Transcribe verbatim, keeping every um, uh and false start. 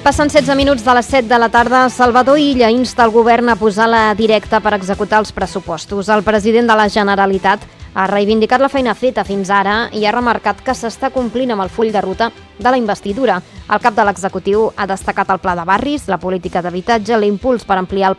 Passen setze minuts de les set de la tarda. Salvador Illa insta el govern a posar la directa per executar els pressupostos. El president de la Generalitat ha reivindicat la feina feta fins ara i ha remarcat que s'està complint amb el full de ruta de la investidura. El cap de l'executiu ha destacat el pla de barris, la política d'habitatge, l'impuls per ampliar el